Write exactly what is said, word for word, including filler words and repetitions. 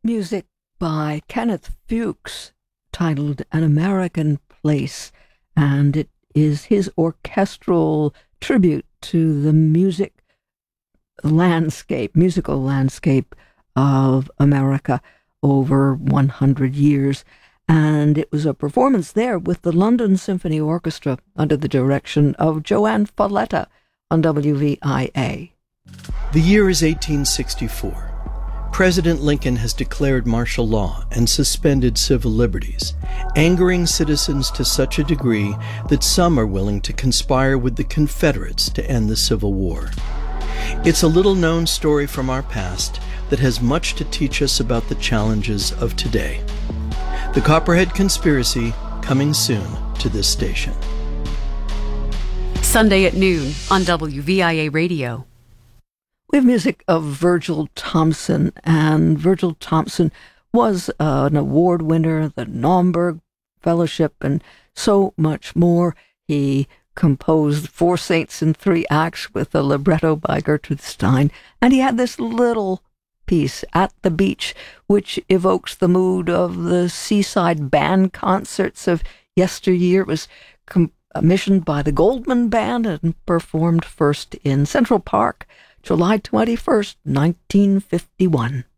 Music by Kenneth Fuchs titled An American Place, and it is his orchestral tribute to the music landscape, musical landscape of America over one hundred years. And it was a performance there with the London Symphony Orchestra under the direction of Joanne Falletta on W V I A. The year is eighteen sixty-four. President Lincoln has declared martial law and suspended civil liberties, angering citizens to such a degree that some are willing to conspire with the Confederates to end the Civil War. It's a little-known story from our past that has much to teach us about the challenges of today. The Copperhead Conspiracy, coming soon to this station. Sunday at noon on W V I A Radio. We have music of Virgil Thomson, and Virgil Thomson was uh, an award winner, the Naumburg Fellowship, and so much more. He composed Four Saints in Three Acts with a libretto by Gertrude Stein, and he had this little piece, At the Beach, which evokes the mood of the seaside band concerts of yesteryear. It was commissioned by the Goldman Band and performed first in Central Park, July twenty-first, nineteen fifty-one.